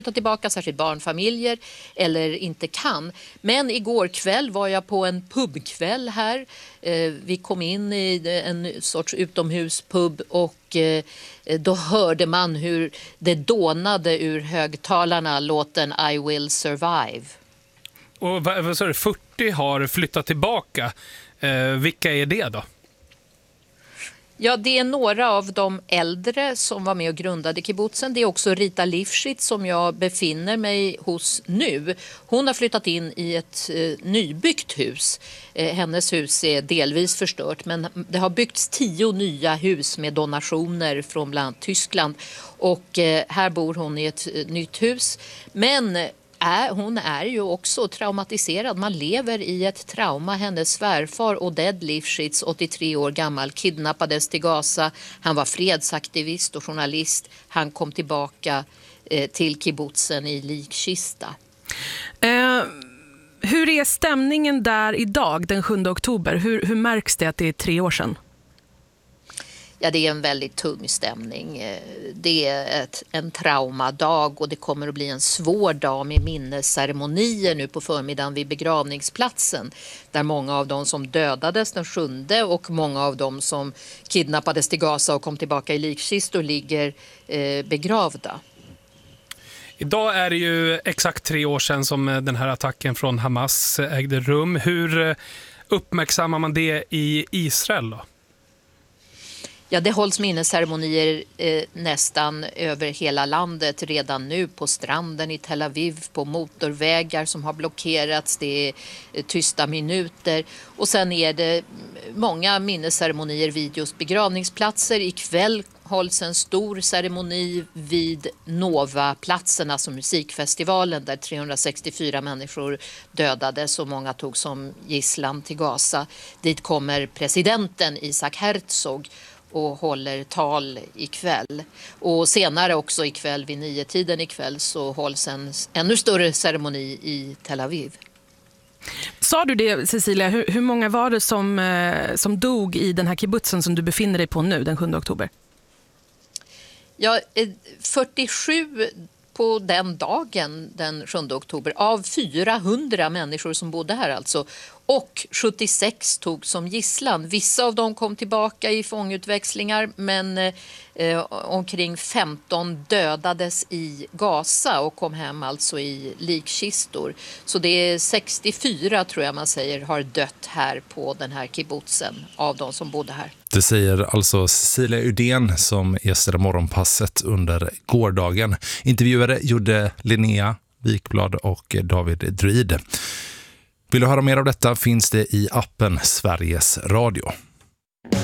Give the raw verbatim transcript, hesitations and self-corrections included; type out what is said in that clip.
ta tillbaka, särskilt barnfamiljer, eller inte kan. Men igår kväll var jag på en pubkväll här. Eh, vi kom in i en sorts utomhuspub och eh, då hörde man hur det dånade ur högtalarna låten I Will Survive. Och vad, vad sa du, fyrtio har flyttat tillbaka. Eh, vilka är det då? Ja, det är några av de äldre som var med och grundade kibbutzen. Det är också Rita Lifshitz som jag befinner mig hos nu. Hon har flyttat in i ett eh, nybyggt hus. Eh, hennes hus är delvis förstört, men det har byggts tio nya hus med donationer från bland annat Tyskland. Och eh, här bor hon i ett eh, nytt hus. Men Är, hon är ju också traumatiserad. Man lever i ett trauma. Hennes svärfar Oded Lifshitz, åttiotre år gammal, kidnappades till Gaza. Han var fredsaktivist och journalist. Han kom tillbaka eh, till kibbutzen i likkista. Eh, hur är stämningen där idag, den sjunde oktober? Hur, hur märks det att det är tre år sedan? Ja, det är en väldigt tung stämning. Det är ett, en traumadag och det kommer att bli en svår dag med minnesceremonier nu på förmiddagen vid begravningsplatsen. Där många av de som dödades den sjunde och många av de som kidnappades till Gaza och kom tillbaka i likkistor ligger eh, begravda. Idag är det ju exakt tre år sedan som den här attacken från Hamas ägde rum. Hur uppmärksammar man det i Israel då? Ja, det hålls minnesceremonier eh, nästan över hela landet redan nu, på stranden i Tel Aviv, på motorvägar som har blockerats, det är eh, tysta minuter och sen är det många minnesceremonier vid just begravningsplatser. Ikväll hålls en stor ceremoni vid Nova-platsen, alltså musikfestivalen, där trehundrasextiofyra människor dödades och många tog som gisslan till Gaza. Dit kommer presidenten Isaac Herzog och håller tal ikväll. Och senare också ikväll vid nio tiden ikväll så hålls en ännu större ceremoni i Tel Aviv. Sa du det, Cecilia? Hur, hur många var det som, eh, som dog i den här kibbutzen som du befinner dig på nu, den sjunde oktober? Ja, fyrtiosju på den dagen, den sjunde oktober, av fyrahundra människor som bodde här alltså. Och sjuttiosex tog som gisslan. Vissa av dem kom tillbaka i fångutväxlingar, men eh, omkring femton dödades i Gaza och kom hem alltså i likkistor. Så det är sextiofyra, tror jag man säger, har dött här på den här kibbutzen av de som bodde här. Det säger alltså Cecilia Uddén som gästade Morgonpasset under gårdagen. Intervjuare gjorde Linnea Wikblad och David Druid. Vill du höra mer av detta finns det i appen Sveriges Radio.